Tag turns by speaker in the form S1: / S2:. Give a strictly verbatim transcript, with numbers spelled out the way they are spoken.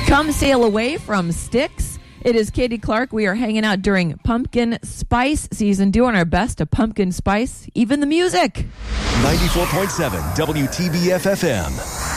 S1: Come sail away from Styx. It is Katie Clark. We are hanging out during pumpkin spice season, doing our best to pumpkin spice even the music.
S2: ninety-four point seven W T B F F M.